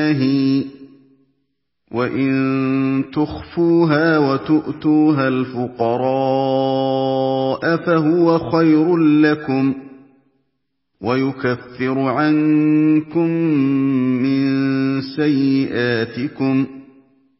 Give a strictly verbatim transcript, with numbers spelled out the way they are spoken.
النَّهِي وَإِن تُخْفُوهَا وَتُؤْتُوهَا الْفُقَرَاءَ فَهُوَ خَيْرٌ لَّكُمْ وَيُكَفِّرُ عَنكُم مِّن سَيِّئَاتِكُمْ